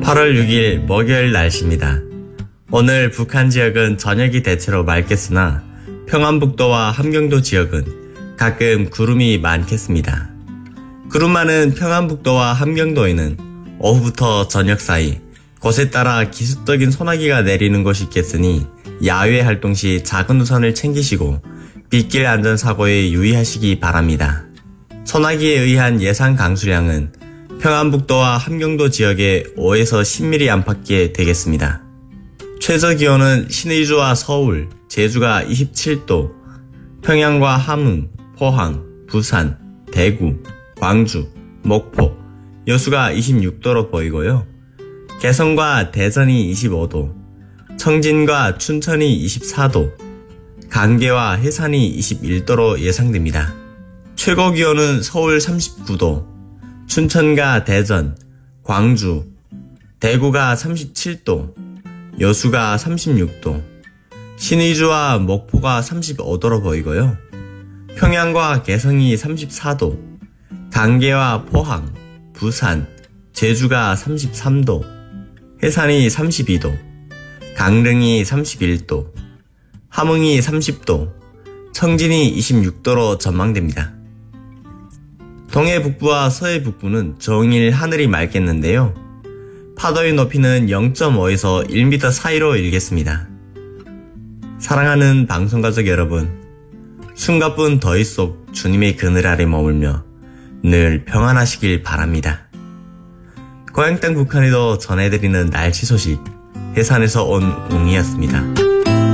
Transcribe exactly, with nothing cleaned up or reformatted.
팔월 육일 목요일 날씨입니다. 오늘 북한 지역은 저녁이 대체로 맑겠으나 평안북도와 함경도 지역은 가끔 구름이 많겠습니다. 구름 많은 평안북도와 함경도에는 오후부터 저녁 사이 곳에 따라 기습적인 소나기가 내리는 곳이 있겠으니 야외 활동 시 작은 우산을 챙기시고 빗길 안전사고에 유의하시기 바랍니다. 소나기에 의한 예상 강수량은 평안북도와 함경도 지역에 오에서 십 밀리미터 안팎에 되겠습니다. 최저 기온은 신의주와 서울, 제주가 이십칠 도, 평양과 함흥, 포항, 부산, 대구, 광주, 목포, 여수가 이십육 도로 보이고요. 개성과 대전이 이십오 도, 청진과 춘천이 이십사 도, 강계와 해산이 이십일 도로 예상됩니다. 최고 기온은 서울 삼십구 도, 춘천과 대전, 광주, 대구가 삼십칠 도, 여수가 삼십육 도, 신의주와 목포가 삼십오 도로 보이고요. 평양과 개성이 삼십사 도, 강계와 포항, 부산, 제주가 삼십삼 도, 해산이 삼십이 도, 강릉이 삼십일 도, 함흥이 삼십 도, 청진이 이십육 도로 전망됩니다. 동해 북부와 서해 북부는 종일 하늘이 맑겠는데요. 파도의 높이는 영 점 오에서 일 미터 사이로 일겠습니다. 사랑하는 방송가족 여러분, 숨가쁜 더위 속 주님의 그늘 아래 머물며 늘 평안하시길 바랍니다. 고향 땅 북한에도 전해드리는 날씨 소식, 해산에서 온 웅이었습니다.